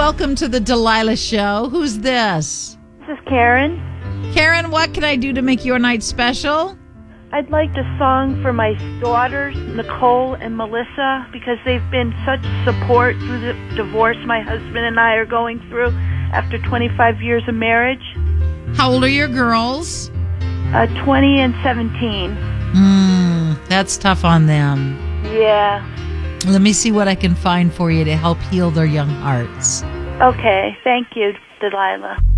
welcome to the Delilah Show. Who's this? This is Karen. Karen, what can I do to make your night special? I'd like a song for my daughters, Nicole and Melissa, because they've been such support through the divorce my husband and I are going through after 25 years of marriage. How old are your girls? 20 and 17. That's tough on them. Yeah. Let me see what I can find for you to help heal their young hearts. Okay. Thank you, Delilah.